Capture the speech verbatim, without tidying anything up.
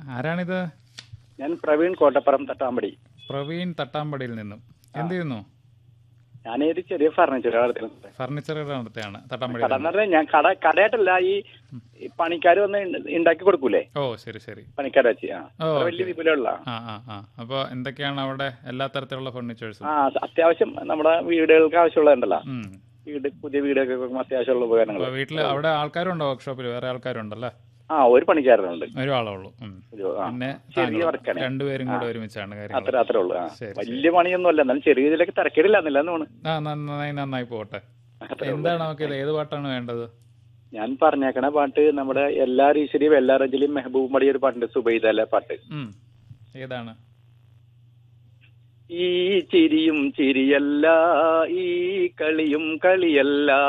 ആരാണിത്? ഞാൻ പ്രവീൺ കോട്ടപ്പുറം തട്ടാമ്പടി. പ്രവീൺ തട്ടാമ്പടിയിൽ നിന്നും. എന്ത് ചെയ്യുന്നു? ഞാനൊരു ചെറിയ ഫർണിച്ചർ നടത്തുന്നത്. ഫർണിച്ചർ നടത്തിയാണ് തട്ടാമ്പടി. കട എന്ന് പറഞ്ഞാൽ ഞാൻ കട കടയായിട്ടല്ല, ഈ പണിക്കാർ വന്ന് ഉണ്ടാക്കി കൊടുക്കൂലേ? ഓ ശരി ശരി. പണിക്കാരെ വെച്ച് ആ ഓ, വലിയ വിപുലമുള്ള. ആ ആ ആ അപ്പോൾ എന്തൊക്കെയാണ് അവിടെ എല്ലാ തരത്തിലുള്ള ഫർണിച്ചേഴ്സും? ആ അത്യാവശ്യം നമ്മുടെ വീടുകൾക്ക് ആവശ്യമുള്ളതുണ്ടല്ലോ. ഉം. വീട് പുതിയ വീടൊക്കെ വെക്കുമ്പോൾ അത്യാവശ്യമുള്ള ഉപകരണങ്ങൾ. അപ്പോൾ വീട്ടിൽ അവിടെ ആൾക്കാരുണ്ടോ? വർക്ക്ഷോപ്പിൽ വേറെ ആൾക്കാരുണ്ടല്ലേ? ആ ഒരു പണിക്കാരനുണ്ട്. ഒരാളേ ഉള്ളൂ. ഉം. ഒരു, ആ, പിന്നെ ചെറിയ താങ്കൾ വർക്കാണ്. രണ്ടുപേരും കൂടെ ഒരുമിച്ചാണ് കാര്യം. അത്ര അത്രേ ഉള്ളൂ. ആ ശരി, വലിയ പണിയൊന്നും അല്ല, എന്നാലും ചെറിയ ഇതിലൊക്കെ തിരക്കേടില്ല എന്നല്ല തോന്നുന്നു. ആ നന്നായി നന്നായി പോട്ടെ. അത്രേ ഉള്ളൂ. എന്താണ് നമുക്ക് ഇത് ഏത് പാട്ടാണ് വേണ്ടത്? ഞാൻ പറഞ്ഞേക്കണ പാട്ട് നമ്മുടെ എല്ലാ ഈശ്വരിയും എല്ലാ റജലിയും മെഹബൂബ് മടി ഒരു പാട്ടുണ്ട്, സുബൈദ പാട്ട്. ഉം. ഏതാണ്? ഈ ചിരിയും ചിരിയല്ല, ഈ കളിയും കളിയല്ല,